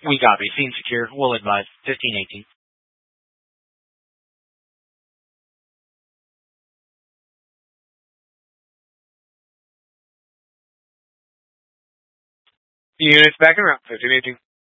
We copy. Scene secure. We'll advise. 1518. Units back and around. 1518.